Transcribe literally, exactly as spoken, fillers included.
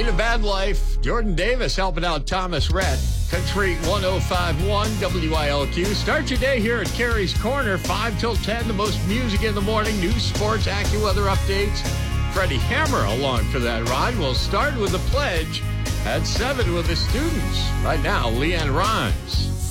Ain't a Bad Life. Jordan Davis helping out Thomas Rhett. Country one oh five point one W I L Q. Start your day here at Carrie's Corner, five till ten. The most music in the morning. News, sports, AccuWeather updates. Freddie Hammer along for that ride. We'll start with the pledge at seven with the students. Right now, Leanne Rhymes.